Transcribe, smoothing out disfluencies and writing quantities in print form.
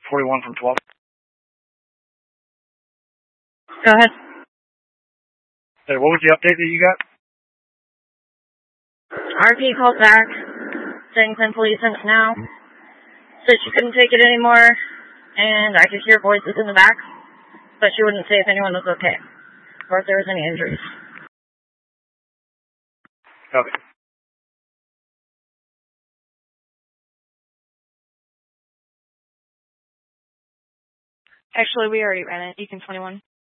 41 from 12. Go ahead. Hey, what was the update that you got? RP called back, saying 10 police in it now. Said she couldn't take it anymore, and I could hear voices in the back, but she wouldn't say if anyone was okay, or if there was any injuries. Okay. Actually, we already ran it. Beacon 21.